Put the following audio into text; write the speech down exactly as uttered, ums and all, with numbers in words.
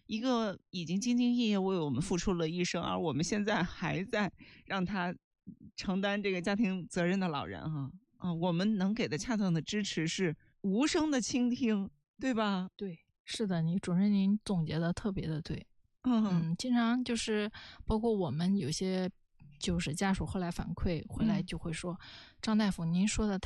一个已经兢兢业业为我们付出了一生，而我们现在还在让他承担这个家庭责任的老人哈，啊，我们能给的恰当的支持是无声的倾听，对吧？ 对，是的，你主任您总结的特别的对。 嗯嗯，经常就是包括我们有些就是家属后来反馈回来就会说，张大夫您说的